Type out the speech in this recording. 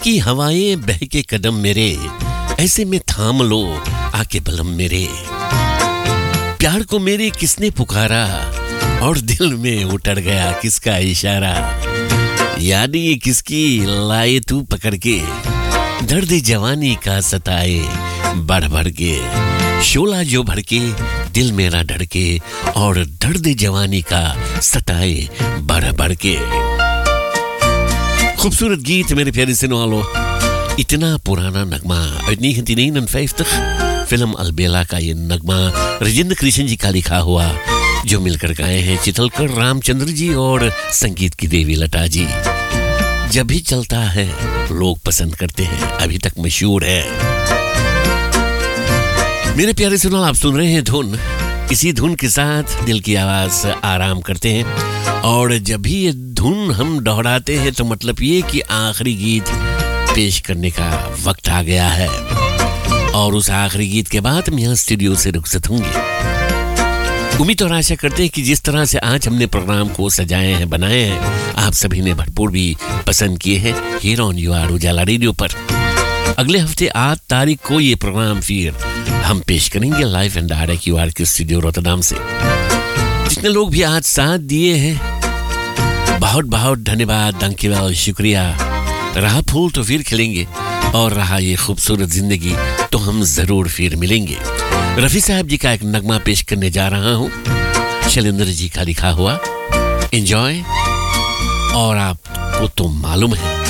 बहकी हवाएं बहके कदम मेरे, ऐसे में थाम लो आके बलम मेरे। प्यार को मेरे किसने पुकारा और दिल में उतर गया किसका इशारा। याद ये किसकी लाए तू पकड़ के, दर्द जवानी का सताए बढ़ बढ़ के। शोला जो भड़के दिल मेरा धड़के, और दर्द जवानी का सताए बढ़ बढ़ के। खूबसूरत गीत मेरे प्यारे सुनने वालों, इतना पुराना नगमा 1959 फिल्म अलबेला का ये नगमा राजेंद्र कृष्ण जी का लिखा हुआ, जो मिलकर गाए हैं चितलकर रामचंद्र जी और संगीत की देवी लता जी। जब भी चलता है लोग पसंद करते हैं, अभी तक मशहूर है। मेरे प्यारे सुनो, आप सुन रहे हैं धुन। इसी धुन के साथ दिल की आवाज आराम करते हैं, और जब भी ये धुन हम दोहराते हैं तो मतलब ये कि आखिरी गीत पेश करने का वक्त आ गया है। और उस आखिरी गीत के बाद हम यहाँ स्टूडियो से रुखसत होंगे। उम्मीद और आशा करते हैं कि जिस तरह से आज हमने प्रोग्राम को सजाए हैं, बनाए हैं, आप सभी ने भरपूर भी पसंद किए हैं हियर ऑन यूआर उजाला रेडियो पर। अगले हफ्ते 8 तारीख को ये प्रोग्राम फिर हम पेश करेंगे लाइव एंड डायरेक्ट यूआर के स्टूडियो रोटरडाम से। जितने लोग भी आज साथ दिए हैं, बहुत बहुत धन्यवाद, दांकीवाल, शुक्रिया। रहा फूल तो फिर खिलेंगे, और रहा ये खूबसूरत जिंदगी तो हम जरूर फिर मिलेंगे। रफी साहब जी का एक नगमा पेश करने जा रहा हूं, शैलेंद्र जी का लिखा हुआ। एंजॉय। और आपको तो मालूम है